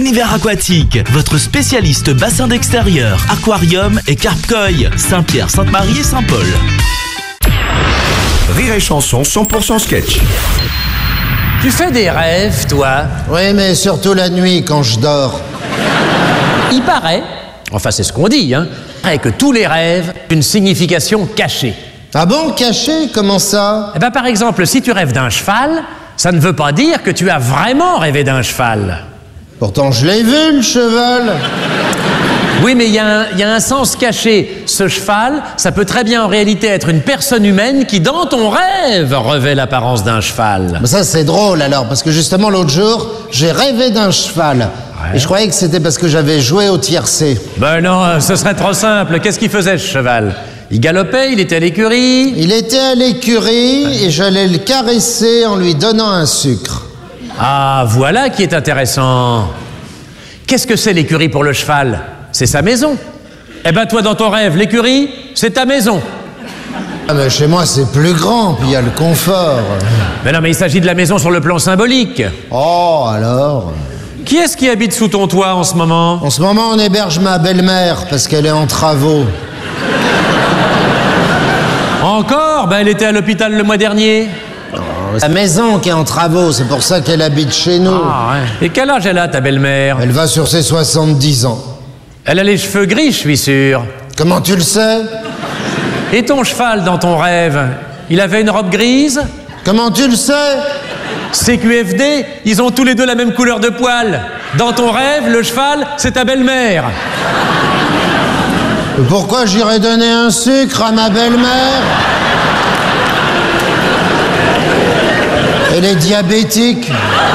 Univers aquatique, votre spécialiste bassin d'extérieur, aquarium et carpe-koi, Saint-Pierre, Sainte-Marie et Saint-Paul. Rire et chanson 100% sketch. Tu fais des rêves, toi? Oui, mais surtout la nuit, quand je dors. Il paraît, enfin c'est ce qu'on dit, que tous les rêves ont une signification cachée. Ah bon, caché? Comment ça? Eh ben, par exemple, si tu rêves d'un cheval, ça ne veut pas dire que tu as vraiment rêvé d'un cheval. Pourtant, je l'ai vu, le cheval. Oui, mais il y a un sens caché. Ce cheval, ça peut très bien en réalité être une personne humaine qui, dans ton rêve, revêt l'apparence d'un cheval. Mais ça, c'est drôle, alors, parce que justement, l'autre jour, j'ai rêvé d'un cheval. Ouais. Et je croyais que c'était parce que j'avais joué au tiercé. Ben non, ce serait trop simple. Qu'est-ce qu'il faisait, ce cheval? Il galopait, il était à l'écurie? Il était à l'écurie et j'allais le caresser en lui donnant un sucre. Ah, voilà qui est intéressant. Qu'est-ce que c'est l'écurie pour le cheval? C'est sa maison. Eh ben toi, dans ton rêve, l'écurie, c'est ta maison. Ah mais chez moi, c'est plus grand, puis il y a le confort. Mais non, mais il s'agit de la maison sur le plan symbolique. Oh, alors? Qui est-ce qui habite sous ton toit en ce moment? En ce moment, on héberge ma belle-mère, parce qu'elle est en travaux. Encore? Ben elle était à l'hôpital le mois dernier. La maison qui est en travaux, c'est pour ça qu'elle habite chez nous. Ah, ouais. Et quel âge elle a, ta belle-mère? Elle va sur ses 70 ans. Elle a les cheveux gris, je suis sûr. Comment tu le sais? Et ton cheval, dans ton rêve, il avait une robe grise? Comment tu le sais? CQFD, ils ont tous les deux la même couleur de poil. Dans ton rêve, le cheval, c'est ta belle-mère. Pourquoi j'irais donner un sucre à ma belle-mère? Elle est diabétique.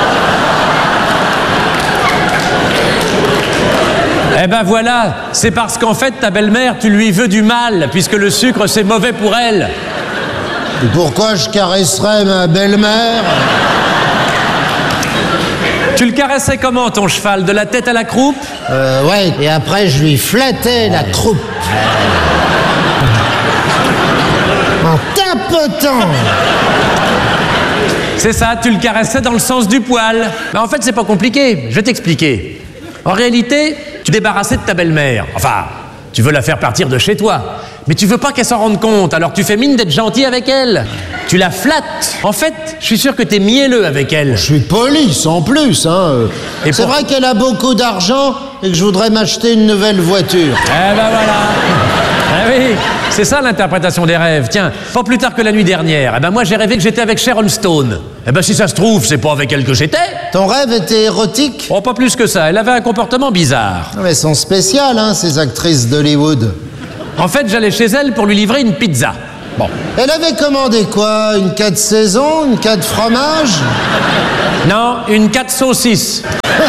Eh ben voilà, c'est parce qu'en fait, ta belle-mère, tu lui veux du mal, puisque le sucre, c'est mauvais pour elle. Et pourquoi je caresserais ma belle-mère? Tu le caressais comment, ton cheval? De la tête à la croupe? Ouais, et après, je lui flattais la croupe. En tapotant. C'est ça, tu le caressais dans le sens du poil. Mais en fait, c'est pas compliqué, je vais t'expliquer. En réalité, tu débarrassais de ta belle-mère. Enfin, tu veux la faire partir de chez toi. Mais tu veux pas qu'elle s'en rende compte, alors tu fais mine d'être gentil avec elle. Tu la flattes. En fait, je suis sûr que t'es mielleux avec elle. Je suis poli, sans plus, Et c'est vrai qu'elle a beaucoup d'argent et que je voudrais m'acheter une nouvelle voiture. Eh ben voilà. Ah oui, c'est ça l'interprétation des rêves. Tiens, pas plus tard que la nuit dernière, eh ben moi j'ai rêvé que j'étais avec Sharon Stone. Eh ben si ça se trouve, c'est pas avec elle que j'étais. Ton rêve était érotique? Oh, pas plus que ça, elle avait un comportement bizarre. Mais elles sont spéciales, ces actrices d'Hollywood. En fait, j'allais chez elle pour lui livrer une pizza. Bon. Elle avait commandé quoi? Une 4 saisons? Une 4 fromage? Non, une 4 saucisses.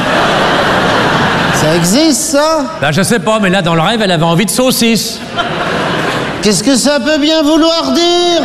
Ça existe, ça? Ben je sais pas, mais là dans le rêve, elle avait envie de saucisses. Qu'est-ce que ça peut bien vouloir dire?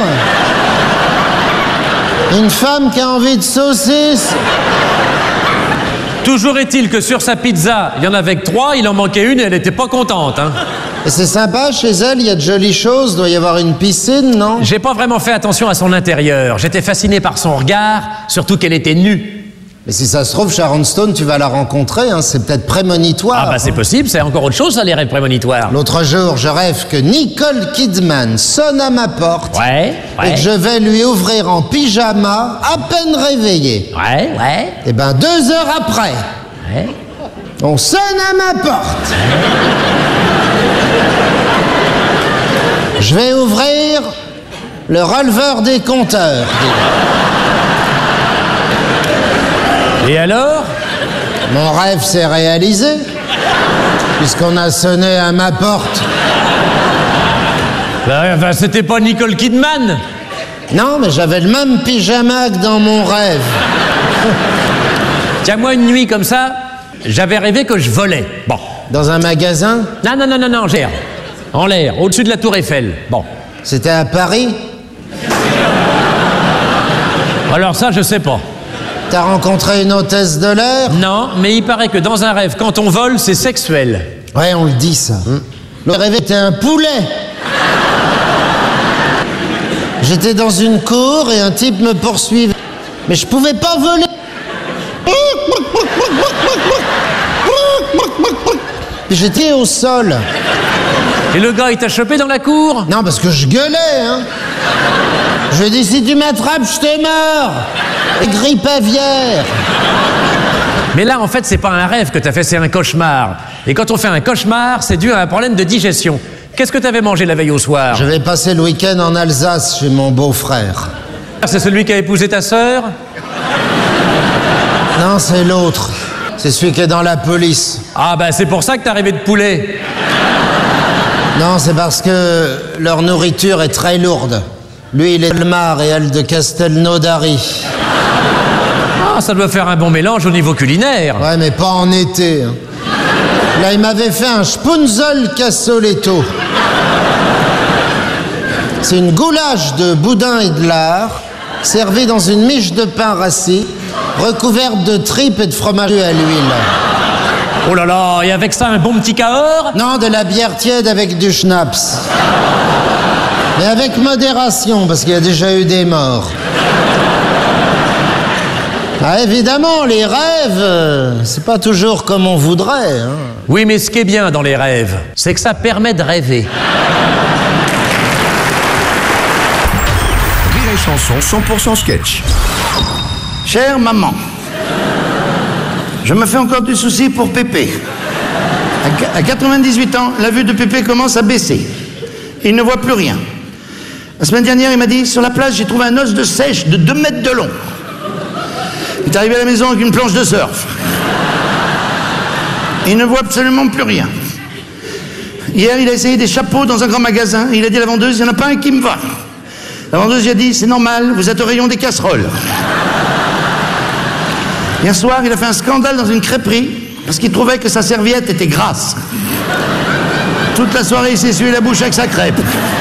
Une femme qui a envie de saucisses? Toujours est-il que sur sa pizza, il y en avait que 3, il en manquait une et elle était pas contente, Et c'est sympa, chez elle, il y a de jolies choses, doit y avoir une piscine, non? J'ai pas vraiment fait attention à son intérieur. J'étais fasciné par son regard, surtout qu'elle était nue. Mais si ça se trouve, Sharon Stone, tu vas la rencontrer, c'est peut-être prémonitoire. Ah bah c'est possible, c'est encore autre chose, ça, les rêves prémonitoires. L'autre jour, je rêve que Nicole Kidman sonne à ma porte. Ouais. Et que je vais lui ouvrir en pyjama, à peine réveillé. Ouais. Et ben 2 heures après, on sonne à ma porte. Je vais ouvrir le releveur des compteurs. Et alors? Mon rêve s'est réalisé, puisqu'on a sonné à ma porte. Ben, c'était pas Nicole Kidman? Non, mais j'avais le même pyjama que dans mon rêve. Tiens, moi, une nuit comme ça, j'avais rêvé que je volais. Bon. Dans un magasin? Non, j'ai en l'air, au-dessus de la tour Eiffel. Bon. C'était à Paris? Alors ça, je sais pas. T'as rencontré une hôtesse de l'air? Non, mais il paraît que dans un rêve, quand on vole, c'est sexuel. Ouais, on le dit, ça. Le rêve était un poulet. J'étais dans une cour et un type me poursuivait. Mais je pouvais pas voler. Puis j'étais au sol. Et le gars, il t'a chopé dans la cour? Non, parce que je gueulais, hein. Je lui ai dit, si tu m'attrapes, je te mords. Grippe aviaire. Mais là, en fait, c'est pas un rêve que t'as fait, c'est un cauchemar. Et quand on fait un cauchemar, c'est dû à un problème de digestion. Qu'est-ce que t'avais mangé la veille au soir? Je vais passer le week-end en Alsace chez mon beau-frère. C'est celui qui a épousé ta sœur? Non, c'est l'autre. C'est celui qui est dans la police. Ah bah c'est pour ça que t'as rêvé de poulet. Non, c'est parce que leur nourriture est très lourde. Lui, il est de Mar et elle de Castelnaudary. Ah, ça doit faire un bon mélange au niveau culinaire. Ouais, mais pas en été. Hein. Là, il m'avait fait un spunzel cassoletto. C'est une goulash de boudin et de lard, servie dans une miche de pain rassis, recouverte de tripes et de fromage à l'huile. Oh là là, et avec ça, un bon petit Cahors? Non, de la bière tiède avec du schnapps. Mais avec modération, parce qu'il y a déjà eu des morts. Ah, évidemment, les rêves, c'est pas toujours comme on voudrait. Hein. Oui, mais ce qui est bien dans les rêves, c'est que ça permet de rêver. Rire et Chanson 100% sketch. Chère maman, je me fais encore du souci pour Pépé. À 98 ans, la vue de Pépé commence à baisser. Il ne voit plus rien. La semaine dernière, il m'a dit, sur la plage, j'ai trouvé un os de sèche de 2 mètres de long. Il est arrivé à la maison avec une planche de surf. Il ne voit absolument plus rien. Hier, il a essayé des chapeaux dans un grand magasin. Il a dit à la vendeuse, il n'y en a pas un qui me va. La vendeuse lui a dit, c'est normal, vous êtes au rayon des casseroles. Hier soir, il a fait un scandale dans une crêperie parce qu'il trouvait que sa serviette était grasse. Toute la soirée, il s'est essuyé la bouche avec sa crêpe.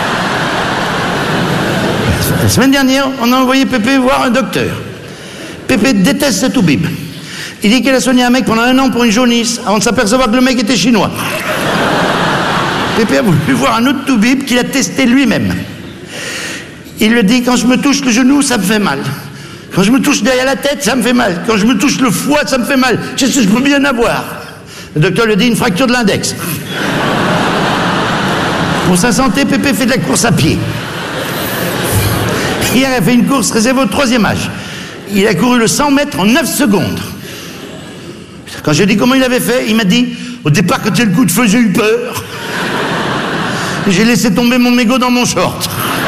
La semaine dernière, on a envoyé Pépé voir un docteur. Pépé déteste ce toubib. Il dit qu'il a soigné un mec pendant 1 an pour une jaunisse avant de s'apercevoir que le mec était chinois. Pépé a voulu voir un autre toubib qu'il a testé lui-même. Il lui dit, quand je me touche le genou, ça me fait mal. Quand je me touche derrière la tête, ça me fait mal. Quand je me touche le foie, ça me fait mal. Qu'est-ce que je peux bien avoir? Le docteur lui dit, une fracture de l'index. Pour sa santé, Pépé fait de la course à pied. Hier, il a fait une course réservée au 3e âge. Il a couru le 100 mètres en 9 secondes. Quand je lui ai dit comment il avait fait, il m'a dit, au départ, quand il y a le coup de feu, j'ai eu peur. J'ai laissé tomber mon mégot dans mon short.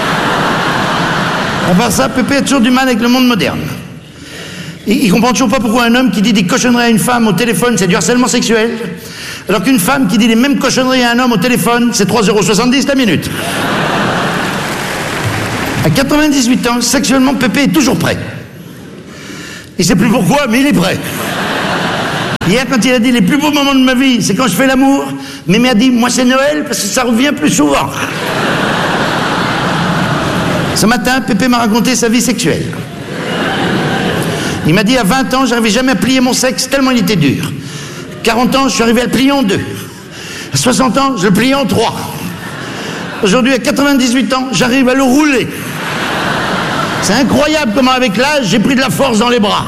À part ça, Pépé a toujours du mal avec le monde moderne. Il comprend toujours pas pourquoi un homme qui dit des cochonneries à une femme au téléphone, c'est du harcèlement sexuel, alors qu'une femme qui dit les mêmes cochonneries à un homme au téléphone, c'est 3,70 € la minute. À 98 ans, sexuellement, Pépé est toujours prêt. Il sait plus pourquoi, mais il est prêt. Hier, quand il a dit les plus beaux moments de ma vie, c'est quand je fais l'amour, mais il m'a dit, moi c'est Noël, parce que ça revient plus souvent. Ce matin, Pépé m'a raconté sa vie sexuelle. Il m'a dit, à 20 ans, j'arrivais jamais à plier mon sexe tellement il était dur. 40 ans, je suis arrivé à le plier en 2. À 60 ans, je le plie en 3. Aujourd'hui, à 98 ans, j'arrive à le rouler. C'est incroyable comment, avec l'âge, j'ai pris de la force dans les bras.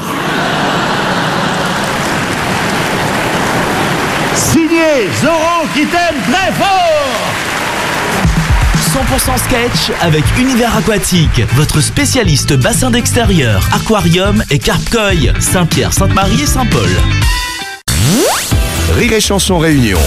Signé Zoran qui t'aime très fort. 100% sketch avec Univers Aquatique, votre spécialiste bassin d'extérieur, aquarium et carpe-koi, Saint-Pierre, Sainte-Marie et Saint-Paul. Rire et Chanson Réunion.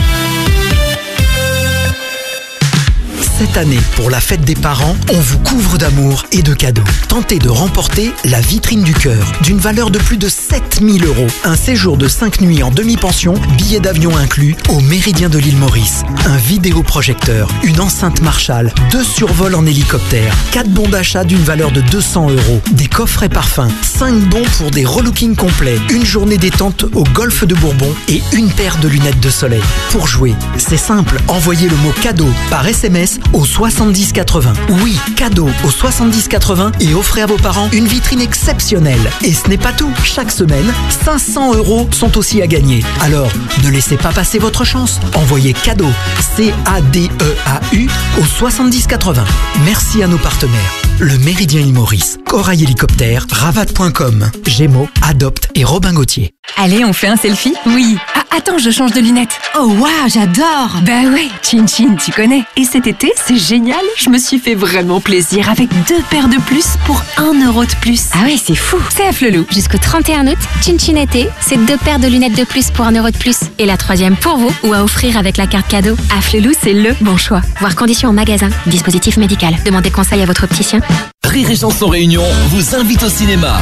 Cette année, pour la fête des parents, on vous couvre d'amour et de cadeaux. Tentez de remporter la vitrine du cœur, d'une valeur de plus de 7 000 €. Un séjour de 5 nuits en demi-pension, billets d'avion inclus, au Méridien de l'île Maurice. Un vidéoprojecteur, une enceinte Marshall, 2 survols en hélicoptère, 4 bons d'achat d'une valeur de 200 €, des coffrets parfums, 5 bons pour des relookings complets, une journée détente au golfe de Bourbon et une paire de lunettes de soleil. Pour jouer, c'est simple, envoyez le mot cadeau par SMS au 70 80. Oui, cadeau au 70 80 et offrez à vos parents une vitrine exceptionnelle. Et ce n'est pas tout. Chaque semaine, 500 € sont aussi à gagner. Alors, ne laissez pas passer votre chance. Envoyez cadeau, CADEAU au 70 80. Merci à nos partenaires. Le Méridien Île Maurice, Corail Hélicoptère, Ravat.com, Gémeaux, Adopt et Robin Gauthier. Allez, on fait un selfie? Oui. Ah, attends, je change de lunettes. Oh, waouh, j'adore. Bah ouais, Chin Chin, tu connais. Et cet été, c'est génial. Je me suis fait vraiment plaisir avec 2 paires de plus pour 1 euro de plus. Ah ouais, c'est fou. C'est à Flelou. Jusqu'au 31 août, Chin Chin été, c'est 2 paires de lunettes de plus pour 1 euro de plus. Et la 3e pour vous ou à offrir avec la carte cadeau. À Flelou, c'est le bon choix. Voir conditions en magasin. Dispositif médical. Demandez conseil à votre opticien. Rire et Chanson Réunion vous invite au cinéma.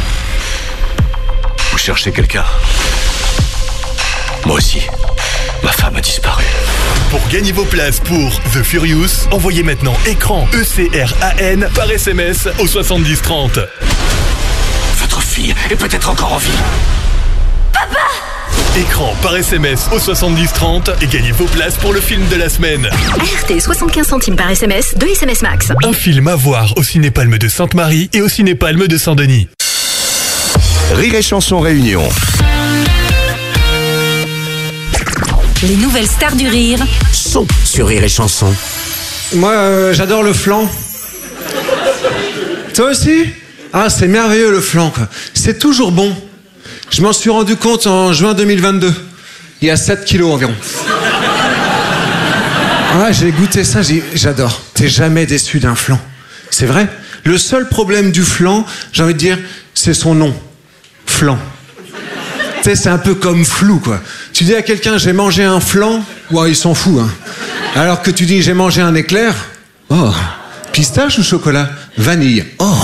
Vous cherchez quelqu'un? Moi aussi. Ma femme a disparu. Pour gagner vos places pour The Furious, envoyez maintenant écran ECRAN par SMS au 70 30. Votre fille est peut-être encore en vie. Papa! Écran par SMS au 70 30 et gagnez vos places pour le film de la semaine. RT 75 centimes par SMS, 2 SMS max. Un film à voir au Ciné-Palme de Sainte-Marie et au Ciné-Palme de Saint-Denis. Rire et Chanson Réunion. Les nouvelles stars du rire Sont sur Rire et Chanson. Moi, j'adore le flan. Toi aussi? Ah, c'est merveilleux le flan, quoi. C'est toujours bon. Je m'en suis rendu compte en juin 2022. Il y a 7 kilos environ. Ah, j'ai goûté ça, j'adore. T'es jamais déçu d'un flan. C'est vrai. Le seul problème du flan, j'ai envie de dire, c'est son nom. Flan. Tu sais, c'est un peu comme flou, quoi. Tu dis à quelqu'un, j'ai mangé un flan, ouais, il s'en fout, hein. Alors que tu dis, j'ai mangé un éclair, oh. Pistache ou chocolat? Vanille, oh.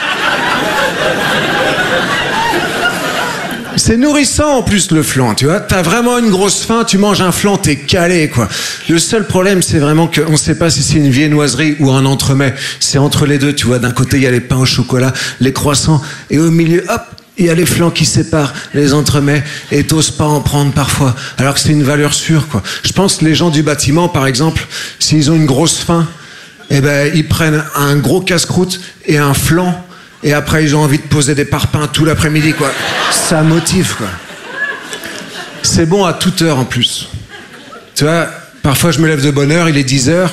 C'est nourrissant en plus le flan, tu vois. T'as vraiment une grosse faim, tu manges un flan, t'es calé, quoi. Le seul problème, c'est vraiment qu'on sait pas si c'est une viennoiserie ou un entremets. C'est entre les deux, tu vois. D'un côté, il y a les pains au chocolat, les croissants, et au milieu, hop, il y a les flans qui séparent les entremets et t'oses pas en prendre parfois, alors que c'est une valeur sûre, quoi. Je pense que les gens du bâtiment, par exemple, s'ils ont une grosse faim, eh ben, ils prennent un gros casse-croûte et un flan, et après ils ont envie de poser des parpaings tout l'après-midi, quoi. Ça motive, quoi. C'est bon à toute heure en plus. Tu vois, parfois je me lève de bonne heure, il est 10h.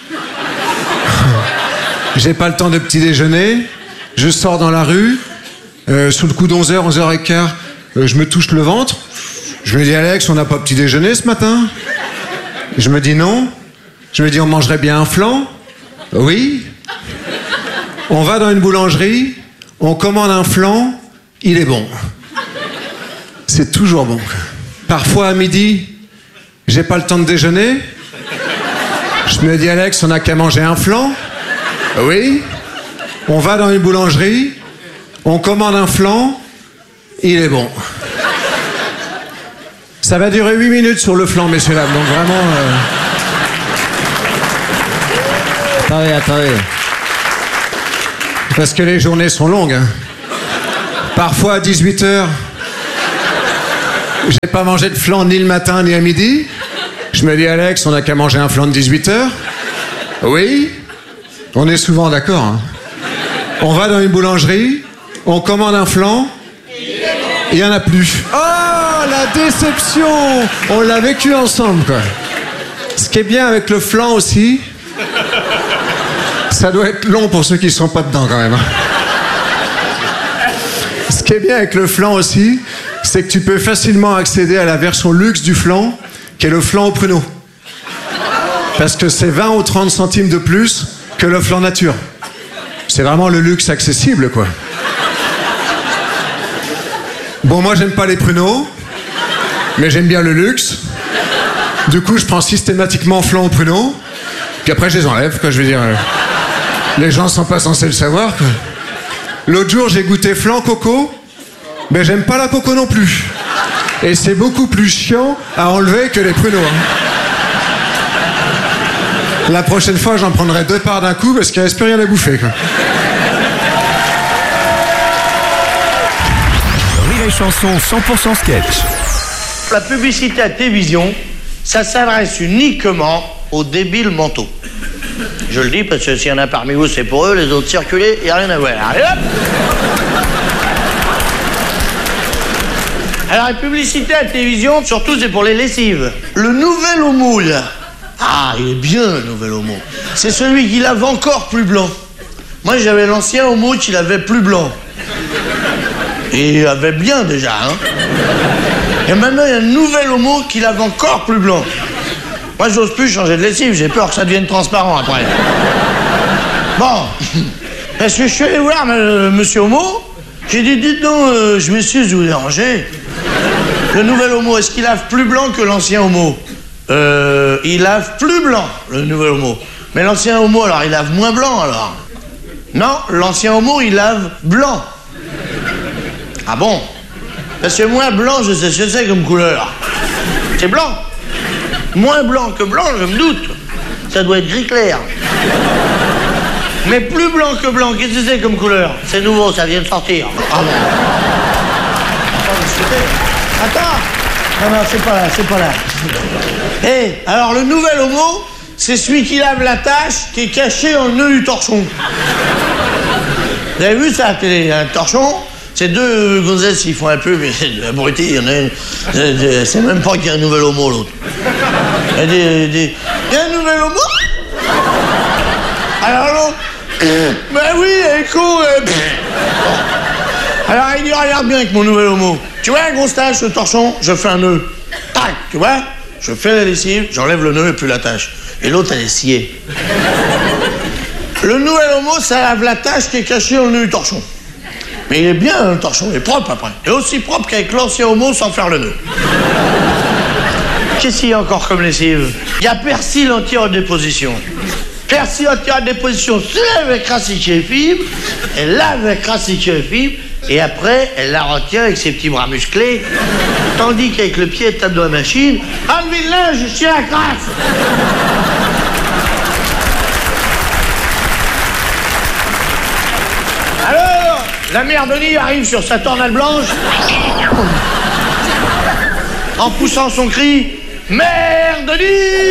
J'ai pas le temps de petit déjeuner, je sors dans la rue. Sous le coup d'11h, 11h15, je me touche le ventre. Je me dis, Alex, on n'a pas petit déjeuner ce matin? Je me dis non. Je me dis, on mangerait bien un flan? Oui. On va dans une boulangerie, on commande un flan, il est bon. C'est toujours bon. Parfois à midi, j'ai pas le temps de déjeuner. Je me dis, Alex, on n'a qu'à manger un flan? Oui. On va dans une boulangerie, on commande un flan, il est bon. Ça va durer 8 minutes sur le flan, messieurs dames, donc vraiment... Attendez. Parce que les journées sont longues, hein. Parfois à 18h, j'ai pas mangé de flan ni le matin ni à midi. Je me dis, Alex, on n'a qu'à manger un flan de 18h. Oui. On est souvent d'accord, hein. On va dans une boulangerie, on commande un flan, il n'y en a plus. Oh, la déception! On l'a vécu ensemble, quoi. Ce qui est bien avec le flan aussi, ça doit être long pour ceux qui ne sont pas dedans, quand même. Ce qui est bien avec le flan aussi, c'est que tu peux facilement accéder à la version luxe du flan, qui est le flan au pruneau. Parce que c'est 20 ou 30 centimes de plus que le flan nature. C'est vraiment le luxe accessible, quoi. Bon, moi, j'aime pas les pruneaux, mais j'aime bien le luxe. Du coup, je prends systématiquement flan au pruneau, puis après, je les enlève, quoi, je veux dire. Les gens sont pas censés le savoir, quoi. L'autre jour, j'ai goûté flan coco, mais j'aime pas la coco non plus. Et c'est beaucoup plus chiant à enlever que les pruneaux, hein. La prochaine fois, j'en prendrai 2 parts d'un coup, parce qu'il reste plus rien à bouffer, quoi. Chanson 100% sketch. La publicité à télévision, ça s'adresse uniquement aux débiles mentaux. Je le dis parce que s'il y en a parmi vous, c'est pour eux, les autres circuler, il n'y a rien à voir. Allez hop! Alors, la publicité à télévision, surtout, c'est pour les lessives. Le nouvel homo, là. Ah, il est bien, le nouvel homo. C'est celui qui lave encore plus blanc. Moi, j'avais l'ancien homo qui l'avait plus blanc. Et il avait bien déjà, hein. Et maintenant, il y a un nouvel homo qui lave encore plus blanc. Moi, j'ose plus changer de lessive, j'ai peur que ça devienne transparent après. Bon, est-ce que je suis allé voir monsieur homo? J'ai dit, dites donc, je m'excuse de vous déranger. Le nouvel homo, est-ce qu'il lave plus blanc que l'ancien homo? Il lave plus blanc, le nouvel homo. Mais l'ancien homo, alors, il lave moins blanc, alors? Non, l'ancien homo, il lave blanc. Ah bon? Parce que moins blanc, je sais ce que c'est comme couleur. C'est blanc. Moins blanc que blanc, je me doute. Ça doit être gris clair. Mais plus blanc que blanc, qu'est-ce que c'est comme couleur? C'est nouveau, ça vient de sortir. Ah bon? Attends. Non, c'est pas là, c'est pas là. Hé, alors le nouvel homo, c'est celui qui lave la tache qui est cachée dans le nœud du torchon. Vous avez vu ça à la télé, un torchon? C'est deux gonzesses qui font un peu, mais c'est abruti, il y en a une. C'est même pas qu'il y a un nouvel homo, l'autre. Il y a un nouvel homo? Alors l'autre, ben oui, elle est con. Alors il dit, regarde bien avec mon nouvel homo. Tu vois, un gros stage, ce torchon, je fais un nœud. Tac, tu vois? Je fais la lessive, j'enlève le nœud et plus la tâche. Et l'autre, elle est sciée. Le nouvel homo, ça lave la tâche qui est cachée dans le nœud du torchon. Mais il est bien, le torchon, il est propre après. Il est aussi propre qu'avec l'ancien homo sans faire le nœud. Qu'est-ce qu'il y a encore comme lessive? Il y a persil anti-redéposition. Persil anti-redéposition se lève avec racique et fibre, elle lave avec racique et fibre, et après, elle la retient avec ses petits bras musclés, tandis qu'avec le pied, elle tape dans la machine. Enlevez le linge, je suis à la crasse. Alors, la mère Denis arrive sur sa tornade blanche, en poussant son cri, « Mère Denis !»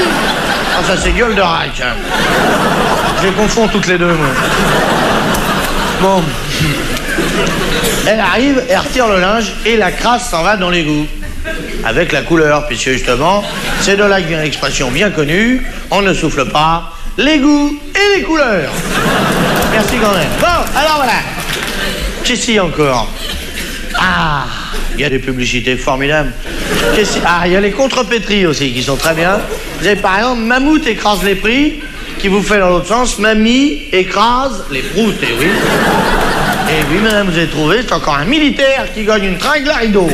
Ah, ça c'est gueule de rack, hein. Je les confonds toutes les deux, moi. Bon. Elle arrive, elle retire le linge, et la crasse s'en va dans l'égout. Avec la couleur, puisque justement, c'est de là que vient l'expression bien connue, on ne souffle pas, l'égout et les couleurs. Merci quand même. Bon, alors voilà. Qu'est-ce qu'il y a encore? Ah, il y a des publicités formidables. Ah, il y a les contrepétries aussi qui sont très bien. Vous avez par exemple Mammouth écrase les prix, qui vous fait dans l'autre sens, Mamie écrase les proutes, et oui. Et oui, madame, vous avez trouvé, c'est encore un militaire qui gagne une tringle à rideau.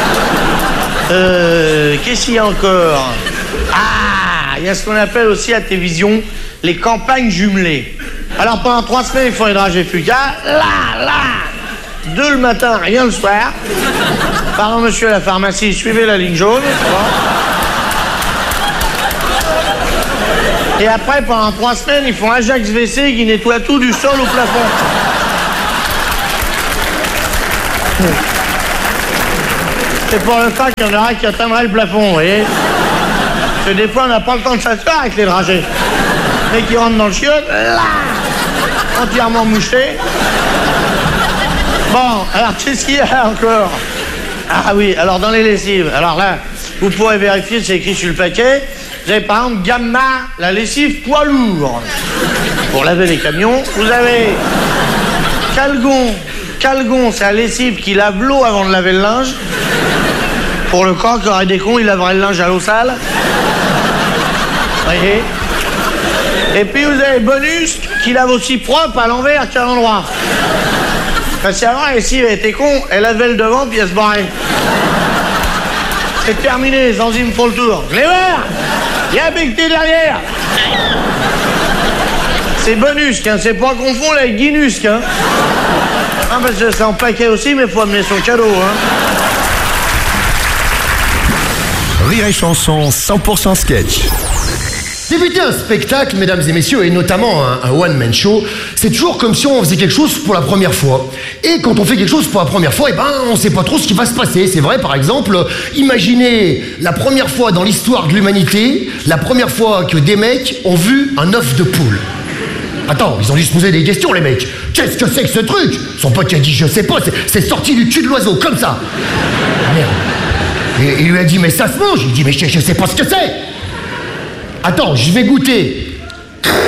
Qu'est-ce qu'il y a encore? Ah, il y a ce qu'on appelle aussi à télévision les campagnes jumelées. Alors pendant 3 semaines, ils font les dragées Fuca, là, 2 le matin, rien le soir. Pardon, monsieur à la pharmacie, suivez la ligne jaune. Et après, pendant 3 semaines, ils font Ajax WC qui nettoie tout du sol au plafond. C'est pour le fait qu'il y en aura qui atteindrait le plafond, vous voyez. Parce que des fois, on n'a pas le temps de s'asseoir avec les dragées. Mais qui rentrent dans le chiotte, là, entièrement mouché. Bon, alors qu'est-ce qu'il y a encore? Ah oui, alors dans les lessives, alors là, vous pourrez vérifier, c'est écrit sur le paquet. Vous avez par exemple Gamma, la lessive poids lourd. Pour laver les camions, vous avez Calgon. Calgon, c'est la lessive qui lave l'eau avant de laver le linge. Pour le corps qui aurait des cons, il laverait le linge à l'eau sale. Vous voyez? Et puis vous avez Bonus qui lave aussi propre à l'envers qu'à l'endroit. Parce qu'avant, la lessive elle était con, elle lavait le devant puis elle se barrait. C'est terminé, les enzymes font le tour. Les verts, il y a un becté derrière. C'est Bonus, hein, c'est pas confondre avec Guinus, hein. Ah, parce que c'est en paquet aussi, mais faut amener son cadeau, hein. Rire et chanson 100% sketch. Débuter un spectacle, mesdames et messieurs, et notamment un one-man show, c'est toujours comme si on faisait quelque chose pour la première fois. Et quand on fait quelque chose pour la première fois, on sait pas trop ce qui va se passer. C'est vrai, par exemple, imaginez la première fois dans l'histoire de l'humanité, la première fois que des mecs ont vu un œuf de poule. Attends, ils ont dû se poser des questions, les mecs. Qu'est-ce que c'est que ce truc? Son pote qui a dit, je sais pas, c'est sorti du cul de l'oiseau, comme ça. Merde. Et il lui a dit, mais ça se mange. Il dit, mais je sais pas ce que c'est. Attends, je vais goûter.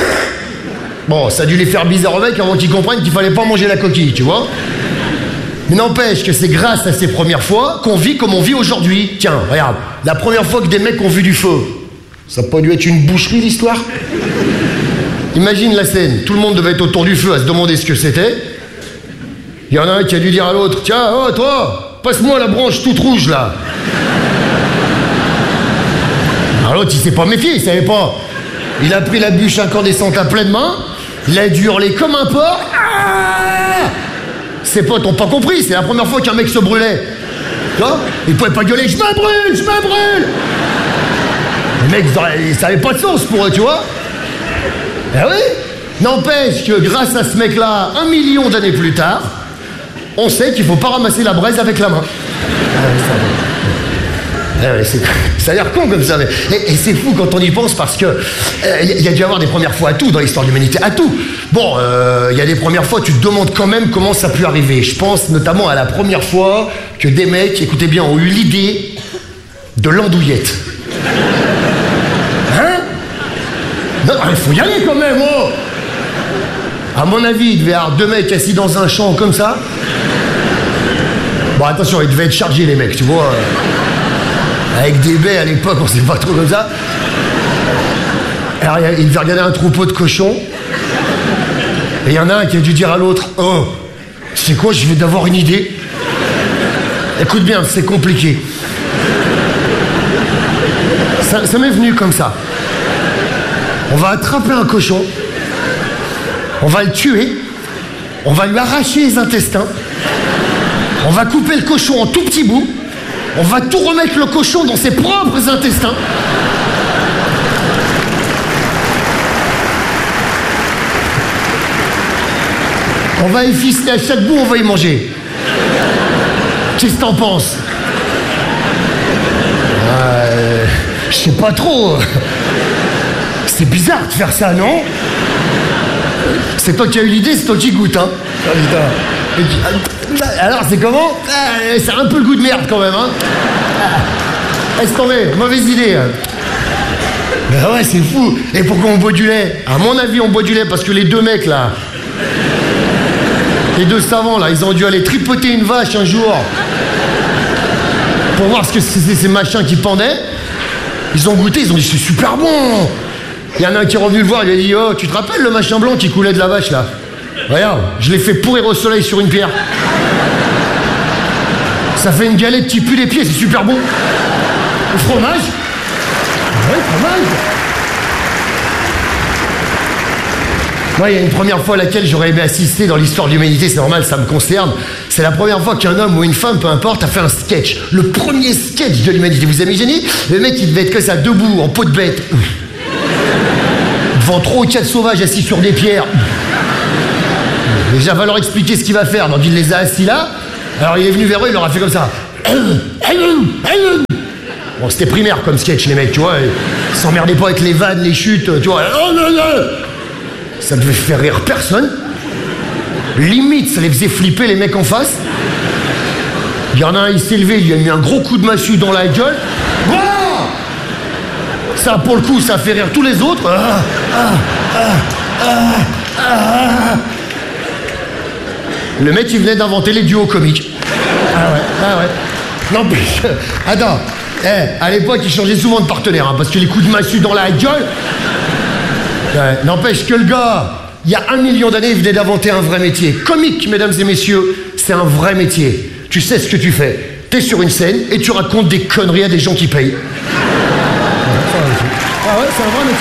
Bon, ça a dû les faire bizarre au mec avant qu'ils comprennent qu'il fallait pas manger la coquille, tu vois. Mais n'empêche que c'est grâce à ces premières fois qu'on vit comme on vit aujourd'hui. Tiens, regarde, la première fois que des mecs ont vu du feu, ça n'a pas dû être une boucherie l'histoire? Imagine la scène, tout le monde devait être autour du feu à se demander ce que c'était. Il y en a un qui a dû dire à l'autre, tiens, oh toi, passe-moi la branche toute rouge là. Alors l'autre il s'est pas méfié, il savait pas. Il a pris la bûche incandescente à pleine main, il a dû hurler comme un porc. Ah, ses potes ont pas compris, c'est la première fois qu'un mec se brûlait. Tu vois? Il pouvait pas gueuler, je me brûle, je me brûle. Les mecs, ça avait pas de sens pour eux, tu vois. Eh oui. N'empêche que grâce à ce mec-là, 1 million d'années plus tard, on sait qu'il faut pas ramasser la braise avec la main. Ça a l'air con comme ça, mais et c'est fou quand on y pense parce que il y a dû y avoir des premières fois à tout dans l'histoire de l'humanité, à tout. Bon, il y a des premières fois, tu te demandes quand même comment ça a pu arriver. Je pense notamment à la première fois que des mecs, écoutez bien, ont eu l'idée de l'andouillette. Hein? Non, il faut y aller quand même, oh! À mon avis, il devait y avoir 2 mecs assis dans un champ comme ça. Bon, attention, ils devaient être chargés, les mecs, tu vois. Avec des baies à l'époque, on sait pas trop comme ça. Alors, il devait regarder un troupeau de cochons. Et il y en a un qui a dû dire à l'autre, oh, tu sais quoi, je vais d'avoir une idée. Écoute bien, c'est compliqué. Ça m'est venu comme ça. On va attraper un cochon. On va le tuer, on va lui arracher les intestins, on va couper le cochon en tout petits bouts, on va tout remettre le cochon dans ses propres intestins. On va y ficeler à chaque bout, on va y manger. Qu'est-ce que t'en penses? Je sais pas trop. C'est bizarre de faire ça, non? C'est toi qui as eu l'idée, c'est toi qui goûte, hein. Alors, c'est comment? C'est un peu le goût de merde, quand même, hein. Laisse tomber, mauvaise idée. Ben ouais, c'est fou. Et pourquoi on boit du lait? À mon avis, on boit du lait parce que les 2 mecs, là, les 2 savants, là, ils ont dû aller tripoter une vache un jour pour voir ce que c'est ces machins qui pendaient. Ils ont goûté, ils ont dit, c'est super bon. Il y en a un qui est revenu le voir, il lui a dit, oh, tu te rappelles le machin blanc qui coulait de la vache, là? Regarde, je l'ai fait pourrir au soleil sur une pierre. Ça fait une galette qui pue les pieds, c'est super bon. Le fromage? Ouais, fromage. Moi, il y a une première fois à laquelle j'aurais aimé assister dans l'histoire de l'humanité, c'est normal, ça me concerne. C'est la première fois qu'un homme ou une femme, peu importe, a fait un sketch. Le premier sketch de l'humanité. Vous imaginez? Le mec, il devait être que ça, debout, en peau de bête. Devant 3 ou 4 sauvages assis sur des pierres. Déjà, va leur expliquer ce qu'il va faire. Donc, il les a assis là. Alors, il est venu vers eux, il leur a fait comme ça. Bon, c'était primaire comme sketch, les mecs, tu vois. Ils s'emmerdaient pas avec les vannes, les chutes, tu vois. Ça devait faire rire personne. Limite, ça les faisait flipper, les mecs en face. Il y en a un, il s'est levé, il lui a mis un gros coup de massue dans la gueule. Ça, pour le coup, ça fait rire tous les autres. Le mec, il venait d'inventer les duos comiques. Ah ouais. Non, mais... Attends. À l'époque, il changeait souvent de partenaire, hein, parce que les coups de massue dans la gueule... N'empêche que le gars, il y a 1 million d'années, il venait d'inventer un vrai métier. Comique, mesdames et messieurs, c'est un vrai métier. Tu sais ce que tu fais. T'es sur une scène et tu racontes des conneries à des gens qui payent. Ah ouais, c'est un vrai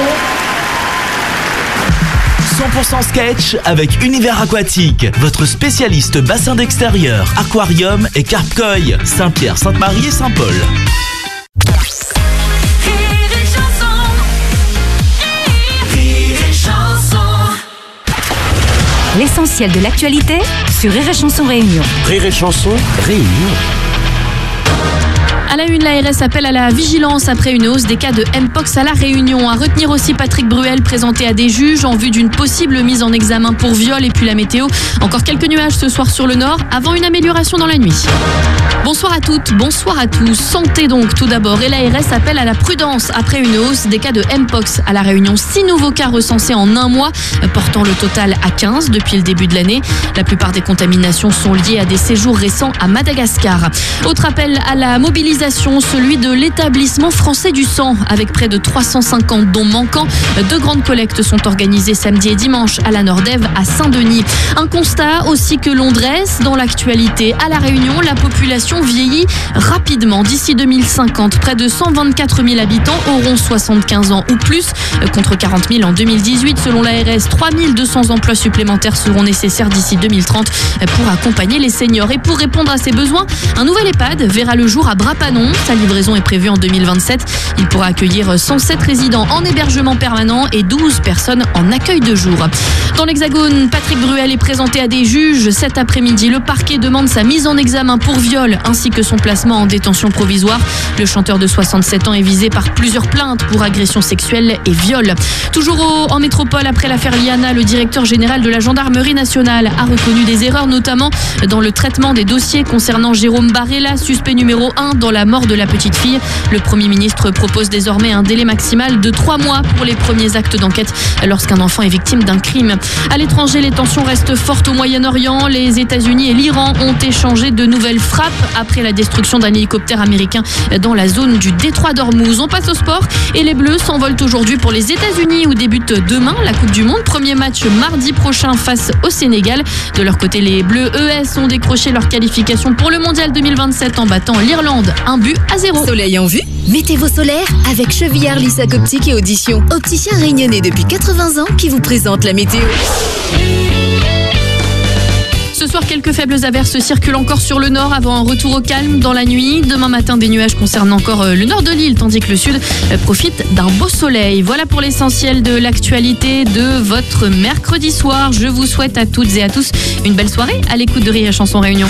métier. 100% sketch avec Univers Aquatique, votre spécialiste bassin d'extérieur, aquarium et carpe-koi. Saint-Pierre, Sainte-Marie et Saint-Paul. L'essentiel de l'actualité sur Rire et Chanson Réunion. Rire et Chanson Réunion. À la une, l'ARS appelle à la vigilance après une hausse des cas de Mpox à La Réunion. À retenir aussi Patrick Bruel présenté à des juges en vue d'une possible mise en examen pour viol. Et puis la météo, encore quelques nuages ce soir sur le nord avant une amélioration dans la nuit. Bonsoir à toutes, bonsoir à tous. Santé donc tout d'abord. Et l'ARS appelle à la prudence après une hausse des cas de Mpox à La Réunion. 6 nouveaux cas recensés en un mois, portant le total à 15 depuis le début de l'année. La plupart des contaminations sont liées à des séjours récents à Madagascar. Autre appel à la mobilisation, celui de l'établissement français du sang, avec près de 350 dons manquants. 2 grandes collectes sont organisées samedi et dimanche à la Nordève, à Saint-Denis. Un constat aussi que l'on dresse dans l'actualité. À La Réunion, la population vieillit rapidement. D'ici 2050, près de 124 000 habitants auront 75 ans ou plus, contre 40 000 en 2018. Selon l'ARS, 3 200 emplois supplémentaires seront nécessaires d'ici 2030 pour accompagner les seniors. Et pour répondre à ces besoins, un nouvel EHPAD verra le jour à Brapanon. Sa livraison est prévue en 2027. Il pourra accueillir 107 résidents en hébergement permanent et 12 personnes en accueil de jour. Dans l'Hexagone, Patrick Bruel est présenté à des juges. Cet après-midi, le parquet demande sa mise en examen pour viol ainsi que son placement en détention provisoire. Le chanteur de 67 ans est visé par plusieurs plaintes pour agression sexuelle et viol. Toujours en métropole, après l'affaire Liana, le directeur général de la gendarmerie nationale a reconnu des erreurs, notamment dans le traitement des dossiers concernant Jérôme Barella, suspect numéro 1 dans la mort de la petite fille. Le Premier ministre propose désormais un délai maximal de 3 mois pour les premiers actes d'enquête lorsqu'un enfant est victime d'un crime. À l'étranger, les tensions restent fortes au Moyen-Orient. Les États-Unis et l'Iran ont échangé de nouvelles frappes après la destruction d'un hélicoptère américain dans la zone du détroit d'Ormuz. On passe au sport et les Bleus s'envolent aujourd'hui pour les États-Unis où débute demain la Coupe du Monde. Premier match mardi prochain face au Sénégal. De leur côté, les Bleus ES ont décroché leur qualification pour le Mondial 2027 en battant l'Irlande 1-0. Soleil en vue? Mettez vos solaires avec Chevillard, Lissac Optique et Audition. Opticien réunionnais depuis 80 ans qui vous présente la météo. Ce soir, quelques faibles averses circulent encore sur le nord avant un retour au calme dans la nuit. Demain matin, des nuages concernent encore le nord de l'île, tandis que le sud profite d'un beau soleil. Voilà pour l'essentiel de l'actualité de votre mercredi soir. Je vous souhaite à toutes et à tous une belle soirée à l'écoute de Rire et Chanson Réunion.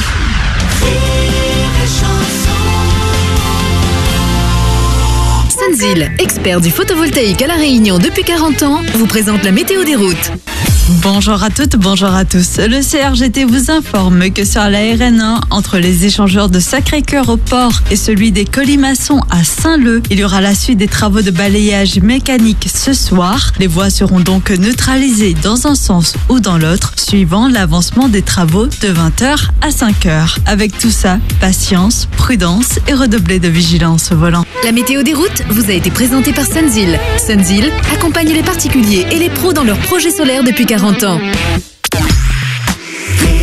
Sunzil, expert du photovoltaïque à La Réunion depuis 40 ans, vous présente la météo des routes. Bonjour à toutes, bonjour à tous. Le CRGT vous informe que sur la RN1, entre les échangeurs de Sacré-Cœur au port et celui des Colimaçons à Saint-Leu, il y aura la suite des travaux de balayage mécanique ce soir. Les voies seront donc neutralisées dans un sens ou dans l'autre, suivant l'avancement des travaux de 20h à 5h. Avec tout ça, patience, prudence et redoubler de vigilance au volant. La météo des routes vous a été présentée par Sunzil. Sunzil accompagne les particuliers et les pros dans leurs projets solaires depuis 40 ans. Rire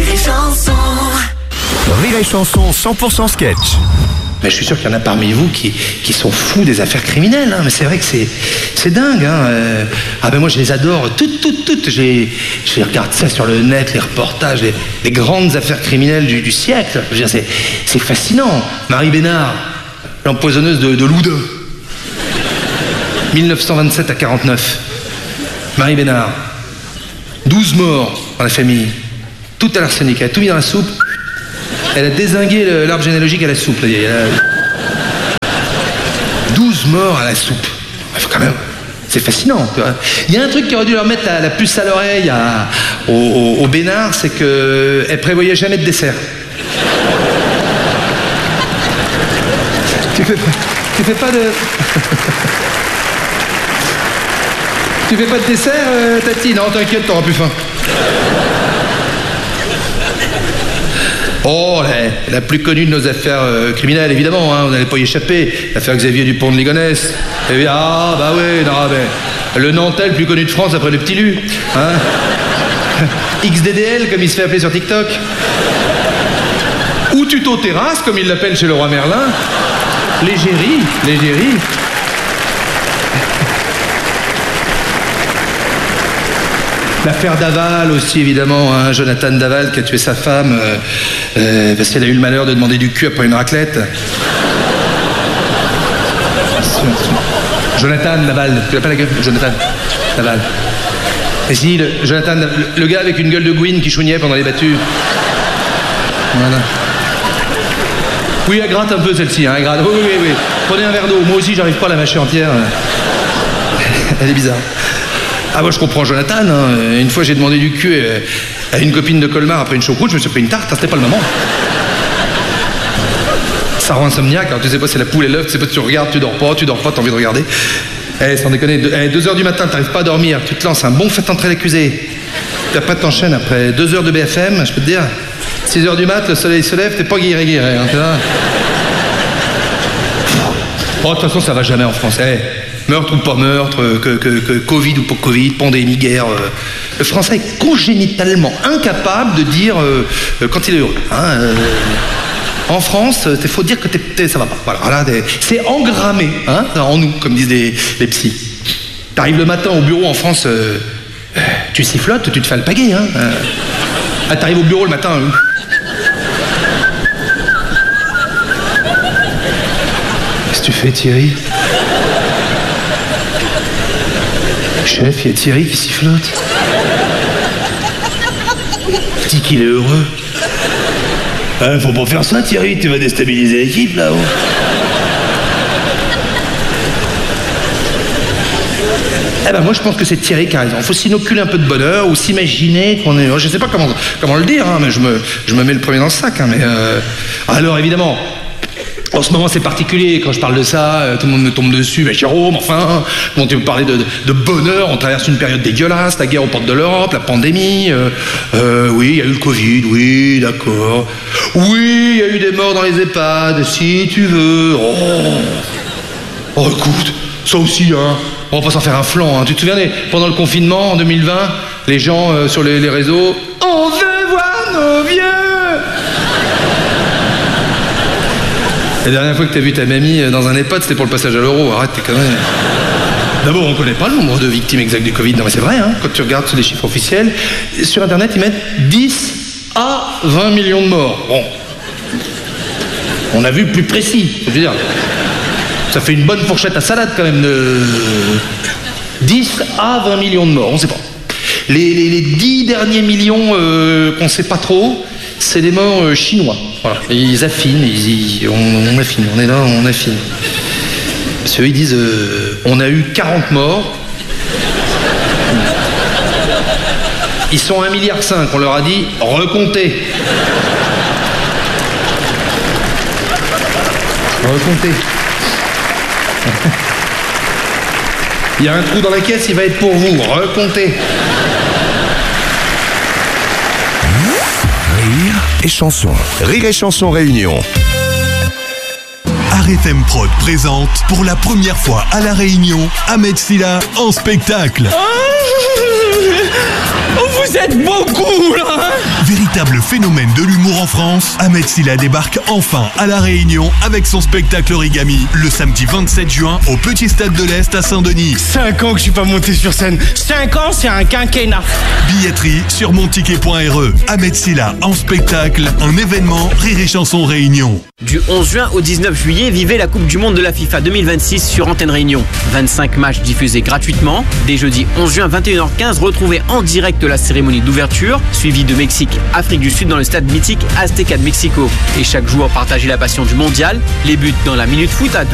et chanson 100% sketch. Mais je suis sûr qu'il y en a parmi vous qui sont fous des affaires criminelles, hein. Mais c'est vrai que c'est dingue, hein. Ah ben moi je les adore toutes. Je regarde ça sur le net, les reportages, les grandes affaires criminelles du siècle. Je veux dire, c'est fascinant. Marie Bénard, l'empoisonneuse de Loudun. 1927 à 49. Marie Bénard. 12 morts dans la famille. Tout à l'arsenic. Elle a tout mis dans la soupe. Elle a dézingué l'arbre généalogique à la soupe. 12 morts à la soupe. Quand même, c'est fascinant. Tu vois. Il y a un truc qui aurait dû leur mettre la puce à l'oreille au Bénard, c'est qu'elle prévoyait jamais de dessert. Tu fais pas de... Tu fais pas de dessert, Tati? Non, t'inquiète, t'auras plus faim. Oh, la plus connue de nos affaires criminelles, évidemment, hein, on n'allait pas y échapper. L'affaire Xavier Dupont de Ligonnès. Ah, bah oui, non, mais le Nantais le plus connu de France après le Petit Lu. Hein. XDDL, comme il se fait appeler sur TikTok. Ou Tuto Terrasse, comme il l'appelle chez le roi Merlin. L'égérie. L'affaire Daval aussi, évidemment, hein, Jonathan Daval qui a tué sa femme parce qu'elle a eu le malheur de demander du cul après une raclette. Jonathan Daval, tu l'as pas la gueule? Jonathan Daval. Et si, Jonathan, le gars avec une gueule de Gwyn qui chouignait pendant les battues. Voilà. Oui, elle gratte un peu celle-ci, hein, elle gratte. Oui. Prenez un verre d'eau. Moi aussi, j'arrive pas à la mâcher entière. Elle est bizarre. Ah, moi, je comprends Jonathan. Hein. Une fois, j'ai demandé du cul à une copine de Colmar après une choucroute. Je me suis pris une tarte. C'était pas le moment. Ça rend insomniaque. Alors, tu sais pas si la poule est l'œuf. Tu sais pas si tu regardes, tu dors pas, t'as envie de regarder. Sans déconner. 2h du matin, t'arrives pas à dormir. Tu te lances un bon fait entrer l'accusé. T'as pas t'enchaînes après 2 heures de BFM. Je peux te dire. 6h du mat, le soleil se lève, t'es pas guiré, hein, tu vois. Oh, de toute façon, ça va jamais en France. Meurtre ou pas meurtre, que Covid ou pas Covid, pandémie, guerre. Le français est congénitalement incapable de dire quand il est heureux. Hein, en France, il faut dire que ça va pas. Voilà, c'est engrammé hein, en nous, comme disent les psys. T'arrives le matin au bureau en France, tu sifflotes, tu te fais alpaguer. Hein. T'arrives au bureau le matin... Qu'est-ce que tu fais, Thierry? Chef, il y a Thierry qui sifflote. Dis qu'il est heureux. Faut pas faire ça, Thierry, tu vas déstabiliser l'équipe, là-haut. Moi, je pense que c'est Thierry qui a raison. Faut s'inoculer un peu de bonheur ou s'imaginer qu'on est... Je sais pas comment le dire, hein, mais je me mets le premier dans le sac. Hein, mais alors, évidemment... En ce moment, c'est particulier. Quand je parle de ça, tout le monde me tombe dessus. Mais Jérôme, enfin, comment tu veux parler de bonheur? On traverse une période dégueulasse, la guerre aux portes de l'Europe, la pandémie. Oui, il y a eu le Covid, oui, d'accord. Oui, il y a eu des morts dans les EHPAD, si tu veux. Oh, écoute, ça aussi, hein. On va pas s'en faire un flanc, hein. Tu te souviens, pendant le confinement, en 2020, les gens sur les réseaux... On veut voir nos vieux. La dernière fois que t'as vu ta mamie dans un EHPAD, c'était pour le passage à l'euro. Arrête, t'es quand même... D'abord, on connaît pas le nombre de victimes exactes du Covid. Non, mais c'est vrai, hein. Quand tu regardes sur les chiffres officiels, sur Internet, ils mettent 10 à 20 millions de morts. Bon. On a vu plus précis, je veux dire. Ça fait une bonne fourchette à salade, quand même, de... 10 à 20 millions de morts, on sait pas. Les 10 derniers millions qu'on sait pas trop, c'est des morts chinois. Voilà. Et ils affinent, on affine, on est là, on affine. Parce qu'eux, ils disent, on a eu 40 morts. Ils sont 1,5 milliard, on leur a dit, recomptez. Recomptez. Il y a un trou dans la caisse, il va être pour vous, recomptez. Rire et chanson. Rire et chanson réunion. RFM Prod présente pour la première fois à La Réunion Ahmed Silla en spectacle. Vous êtes beaucoup là, hein? Véritable phénomène de l'humour en France, Ahmed Silla débarque enfin à La Réunion avec son spectacle Origami le samedi 27 juin au Petit Stade de l'Est à Saint-Denis. 5 ans que je suis pas monté sur scène. 5 ans, c'est un quinquennat. Billetterie sur monticket.re. Ahmed Silla en spectacle, un événement Rire et Chanson Réunion. Du 11 juin au 19 juillet, vivez la Coupe du Monde de la FIFA 2026 sur Antenne Réunion. 25 matchs diffusés gratuitement. Dès jeudi 11 juin 21h15, retrouvez en direct la cérémonie d'ouverture, suivie de Mexique, Afrique du Sud dans le stade mythique Azteca de Mexico. Et chaque joueur partagez la passion du mondial. Les buts dans la Minute Foot à